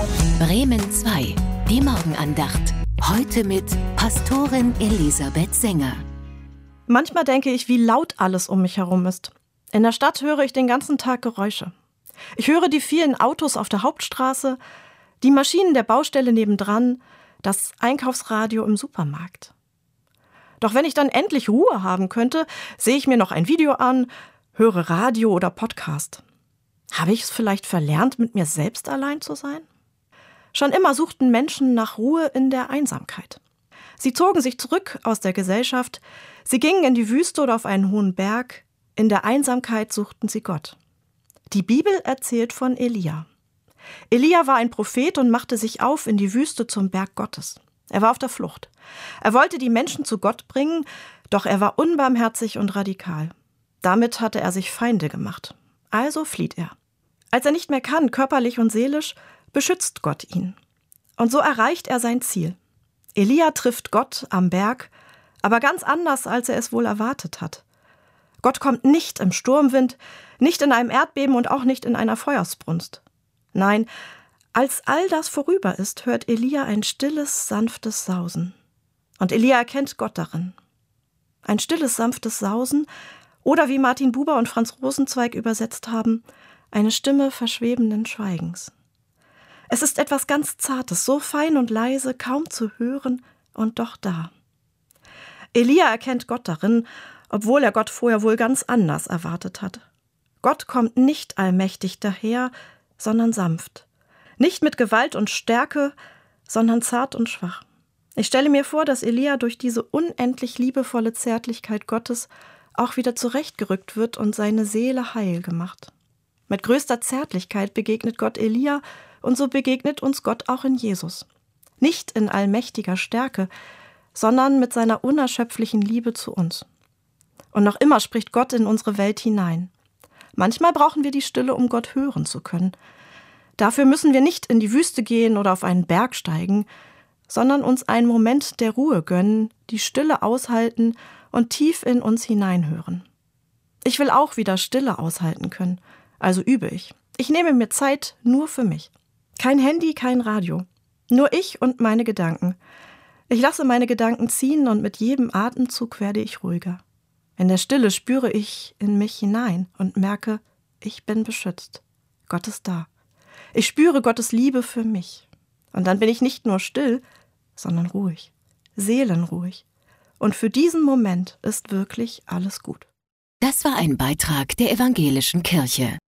Bremen 2, die Morgenandacht. Heute mit Pastorin Elisabeth Sänger. Manchmal denke ich, wie laut alles um mich herum ist. In der Stadt höre ich den ganzen Tag Geräusche. Ich höre die vielen Autos auf der Hauptstraße, die Maschinen der Baustelle nebendran, das Einkaufsradio im Supermarkt. Doch wenn ich dann endlich Ruhe haben könnte, sehe ich mir noch ein Video an, höre Radio oder Podcast. Habe ich es vielleicht verlernt, mit mir selbst allein zu sein? Schon immer suchten Menschen nach Ruhe in der Einsamkeit. Sie zogen sich zurück aus der Gesellschaft, sie gingen in die Wüste oder auf einen hohen Berg, in der Einsamkeit suchten sie Gott. Die Bibel erzählt von Elia. Elia war ein Prophet und machte sich auf in die Wüste zum Berg Gottes. Er war auf der Flucht. Er wollte die Menschen zu Gott bringen, doch er war unbarmherzig und radikal. Damit hatte er sich Feinde gemacht. Also flieht er. Als er nicht mehr kann, körperlich und seelisch, beschützt Gott ihn. Und so erreicht er sein Ziel. Elia trifft Gott am Berg, aber ganz anders, als er es wohl erwartet hat. Gott kommt nicht im Sturmwind, nicht in einem Erdbeben und auch nicht in einer Feuersbrunst. Nein, als all das vorüber ist, hört Elia ein stilles, sanftes Sausen. Und Elia erkennt Gott darin. Ein stilles, sanftes Sausen oder wie Martin Buber und Franz Rosenzweig übersetzt haben, eine Stimme verschwebenden Schweigens. Es ist etwas ganz Zartes, so fein und leise, kaum zu hören und doch da. Elia erkennt Gott darin, obwohl er Gott vorher wohl ganz anders erwartet hat. Gott kommt nicht allmächtig daher, sondern sanft. Nicht mit Gewalt und Stärke, sondern zart und schwach. Ich stelle mir vor, dass Elia durch diese unendlich liebevolle Zärtlichkeit Gottes auch wieder zurechtgerückt wird und seine Seele heil gemacht. Mit größter Zärtlichkeit begegnet Gott Elia und so begegnet uns Gott auch in Jesus. Nicht in allmächtiger Stärke, sondern mit seiner unerschöpflichen Liebe zu uns. Und noch immer spricht Gott in unsere Welt hinein. Manchmal brauchen wir die Stille, um Gott hören zu können. Dafür müssen wir nicht in die Wüste gehen oder auf einen Berg steigen, sondern uns einen Moment der Ruhe gönnen, die Stille aushalten und tief in uns hineinhören. Ich will auch wieder Stille aushalten können, also übe ich. Ich nehme mir Zeit nur für mich. Kein Handy, kein Radio. Nur ich und meine Gedanken. Ich lasse meine Gedanken ziehen und mit jedem Atemzug werde ich ruhiger. In der Stille spüre ich in mich hinein und merke, ich bin beschützt. Gott ist da. Ich spüre Gottes Liebe für mich. Und dann bin ich nicht nur still, sondern ruhig, seelenruhig. Und für diesen Moment ist wirklich alles gut. Das war ein Beitrag der Evangelischen Kirche.